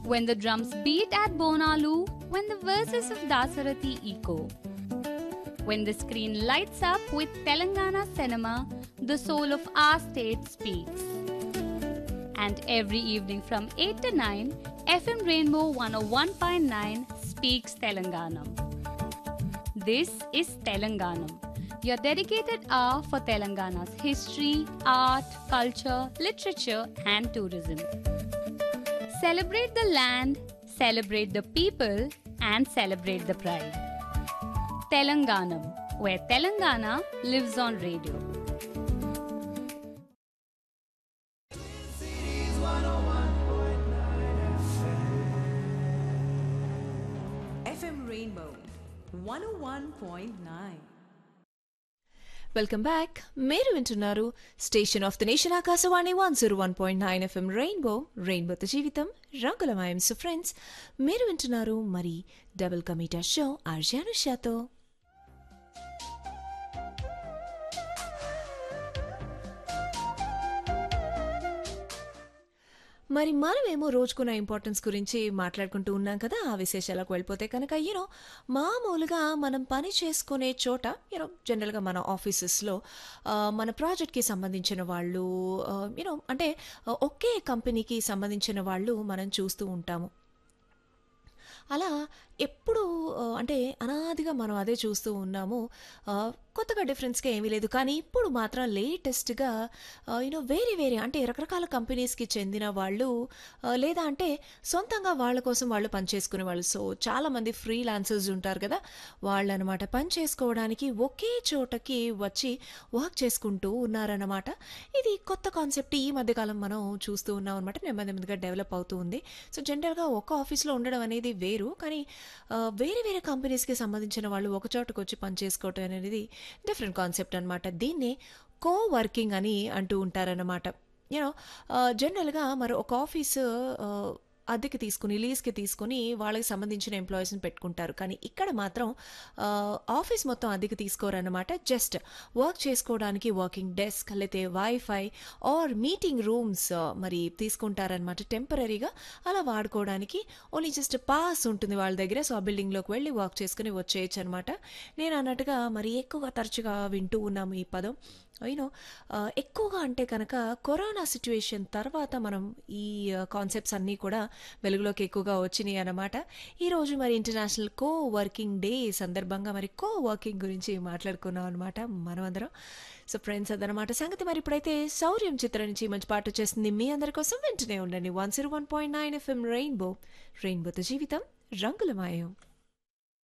when the drums beat at Bonalu, when the verses of Dasarathi echo, when the screen lights up with Telangana cinema, the soul of our state speaks. And every evening from 8 to 9, FM Rainbow 101.9 speaks Telanganam. This is Telanganam, your dedicated hour for Telangana's history, art, culture, literature and tourism. Celebrate the land, celebrate the people and celebrate the pride. Telanganam, where Telangana lives on radio. FM Rainbow 101.9. Welcome back. మీరు వింటున్నారు station of the nation Akashvani 101.9 FM రెయిన్బోతో జీవితం రంగులమయం. So friends, మీరు వింటున్నారు మరి double కమీటా show RJ అనుషాతో. మరి మనమేమో రోజుకున్న ఇంపార్టెన్స్ గురించి మాట్లాడుకుంటూ ఉన్నాం కదా. ఆ విశేషాలకు వెళ్ళిపోతే కనుక మామూలుగా మనం పని చేసుకునే చోట జనరల్గా మన ఆఫీసెస్లో మన ప్రాజెక్ట్కి సంబంధించిన వాళ్ళు అంటే ఒకే కంపెనీకి సంబంధించిన వాళ్ళు మనం చూస్తూ ఉంటాము. అలా ఎప్పుడు అంటే అనాదిగా మనం అదే చూస్తూ ఉన్నాము. కొత్తగా డిఫరెన్స్గా ఏమీ లేదు. కానీ ఇప్పుడు మాత్రం లేటెస్ట్గా వేరే వేరే అంటే రకరకాల కంపెనీస్కి చెందిన వాళ్ళు లేదా అంటే సొంతంగా వాళ్ళ కోసం వాళ్ళు పనిచేసుకునే వాళ్ళు. సో చాలామంది ఫ్రీలాన్సర్స్ ఉంటారు కదా, వాళ్ళు అనమాట పని చేసుకోవడానికి ఒకే చోటకి వచ్చి వర్క్ చేసుకుంటూ ఉన్నారన్నమాట. ఇది కొత్త కాన్సెప్ట్ ఈ మధ్యకాలం మనం చూస్తూ ఉన్నాం అనమాట. నెమ్మది నెమ్మదిగా డెవలప్ అవుతూ ఉంది. సో జనరల్గా ఒక ఆఫీస్లో ఉండడం అనేది వేరు, కానీ వేరే వేరే కంపెనీస్కి సంబంధించిన వాళ్ళు ఒక చోటకు వచ్చి పని చేసుకోవటం అనేది డిఫరెంట్ కాన్సెప్ట్ అనమాట. దీన్ని కో వర్కింగ్ అని అంటూ ఉంటారన్నమాట. జనరల్గా మరి ఒక ఆఫీసు అద్దెకి తీసుకుని లీజ్కి తీసుకుని వాళ్ళకి సంబంధించిన ఎంప్లాయీస్ని పెట్టుకుంటారు. కానీ ఇక్కడ మాత్రం ఆఫీస్ మొత్తం అద్దెకి తీసుకోరన్నమాట. జస్ట్ వర్క్ చేసుకోవడానికి వర్కింగ్ డెస్క్ లేతే వైఫై ఆర్ మీటింగ్ రూమ్స్ మరి తీసుకుంటారనమాట టెంపరీగా. అలా వాడుకోవడానికి ఓన్లీ జస్ట్ పాస్ ఉంటుంది వాళ్ళ దగ్గర. సో ఆ బిల్డింగ్లోకి వెళ్ళి వర్క్ చేసుకుని వచ్చేయచ్చు అనమాట. నేను అన్నట్టుగా మరి ఎక్కువగా తరచుగా వింటూ ఉన్నాము ఈ పదం. ఎక్కువగా అంటే కనుక కరోనా సిచ్యువేషన్ తర్వాత మనం ఈ కాన్సెప్ట్స్ అన్నీ కూడా వెలుగులోకి ఎక్కువగా వచ్చినాయి అన్నమాట. ఈరోజు మరి ఇంటర్నేషనల్ కో వర్కింగ్ డే సందర్భంగా మరి కో వర్కింగ్ గురించి మాట్లాడుకున్నాం అనమాట మనమందరం. సో ఫ్రెండ్స్, అదనమాట సంగతి. మరి ఇప్పుడైతే శౌర్యం చిత్రం నుంచి మంచి పాట వచ్చేస్తుంది మీ అందరి కోసం. వెంటనే ఉండండి 101.9 FM రెయిన్బోతో జీవితం రంగులమయం.